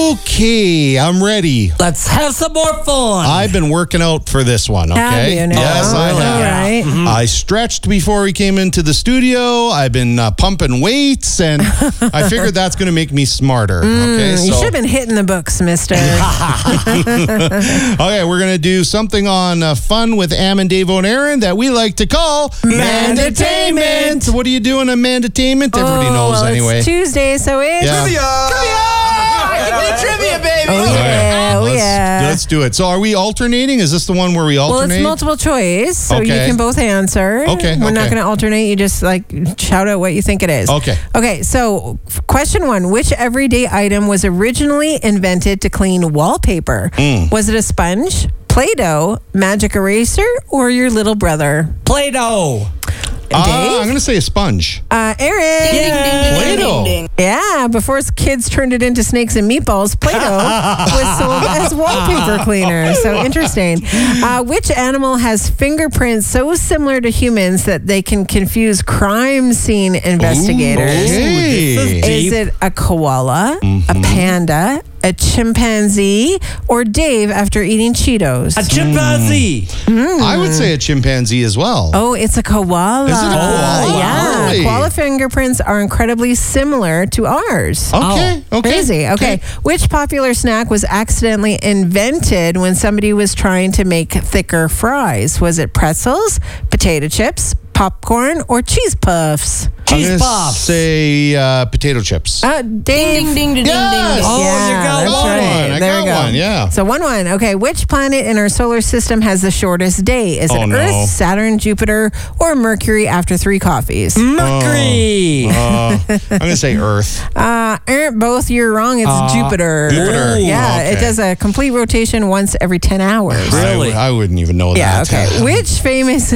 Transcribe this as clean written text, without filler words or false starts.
Okay, I'm ready. Let's have some more fun. I've been working out for this one, okay? Have you now? Yes, I have. All right. I stretched before we came into the studio. I've been pumping weights, and I figured that's going to make me smarter. Okay, You should have been hitting the books, mister. Okay, we're going to do something on fun with Am and Dave and Aaron that we like to call Mandatainment. What are you doing on Mandatainment? Everybody knows anyway. It's Tuesday, so it's... Trivia, baby. Oh, yeah. Oh, yeah. Let's do it. So are we alternating? Is this the one where we Well, alternate? it's multiple choice, so you Okay. can both answer. Okay, We're not okay. going to alternate. You just shout out what you think it is. Okay. Okay, so question 1. Which everyday item was originally invented to clean wallpaper? Was it a sponge, Play-Doh, magic eraser, or your little brother? Play-Doh. Dave? I'm going to say a sponge. Aaron? Play-Doh. Yeah, before kids turned it into snakes and meatballs, Play-Doh was sold as wallpaper cleaner. So interesting. Which animal has fingerprints so similar to humans that they can confuse crime scene investigators? Okay. Is it a koala, a panda, a chimpanzee, or Dave after eating Cheetos? A chimpanzee. I would say a chimpanzee as well. Oh, it's a koala. Is it a koala? Yeah. Really? Koala fingerprints are incredibly similar to ours. Okay. Crazy. Okay. Which popular snack was accidentally invented when somebody was trying to make thicker fries? Was it pretzels, potato chips, popcorn, or cheese puffs? I'm Cheese going puffs. to say potato chips. Dave. Ding, ding, ding, Yes. Oh, Yeah, you got that's one. right. I There we got go. one, yeah. So 1-1. Okay, which planet in our solar system has the shortest day? Is it Oh, no. Earth, Saturn, Jupiter, or Mercury after 3 coffees? Mercury. I'm going to say Earth. Both you're wrong. It's Jupiter. Jupiter. Yeah, Okay. it does a complete rotation once every 10 hours. Really? I wouldn't even know Yeah, that. okay. Which famous